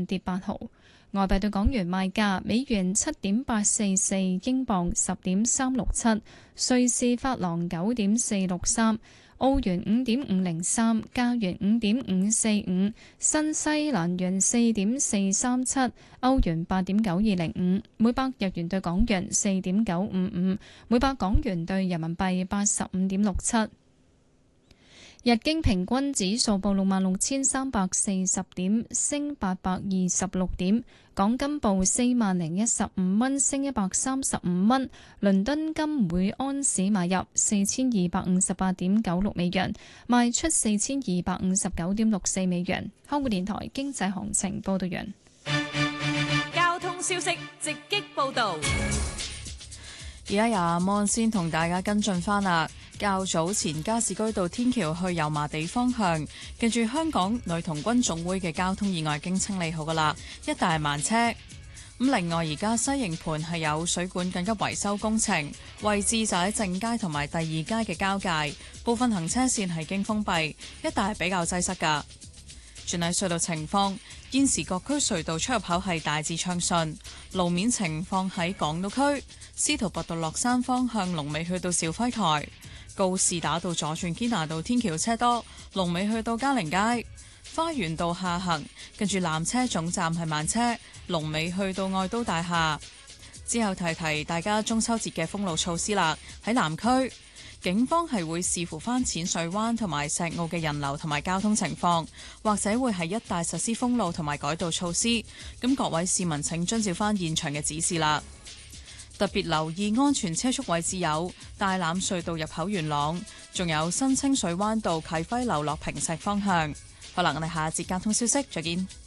跌8毫。外幣對港元賣價：美元7.844，英鎊10.367，瑞士法郎9.463，澳元5.503，加元5.545，新西蘭元4.437，歐元8.9205，每百日元對港元4.955，每百港元對人民幣85.67。日經平均指數報66,340點，升826點。港金報40,015蚊，升135蚊。倫敦金每安士買入4258.96美元，賣出4259.64美元。香港電台經濟行情報道完。 交通消息直擊報道。 而家由阿摩先同大家跟進返啦。較早前加士居道天橋去油麻地方向，近住香港女童軍總會嘅交通意外已經清理好噶啦，一帶慢車。咁另外而家西營盤係有水管緊急維修工程，位置就喺正街同埋第二街嘅交界，部分行車線係經封閉，一帶係比較擠塞噶。轉喺隧道情況，現時各區隧道出入口係大致暢順，路面情況喺港島區司徒拔道落山方向龍尾去到肇輝台。告士打道左轉堅拿道天橋車多，龍尾去到嘉寧街。花園道下行，跟住纜車總站係慢車，龍尾去到愛都大廈。之後提提大家中秋節嘅封路措施啦。喺南區，警方係會視乎翻淺水灣同埋石澳嘅人流同埋交通情況，或者會係一帶實施封路同埋改道措施。咁各位市民請遵照翻現場嘅指示啦。特別留意安全車速位置有大欖隧道入口元朗，仲有新清水灣道啟輝樓落坪石方向。好啦，我哋下一節交通消息再見。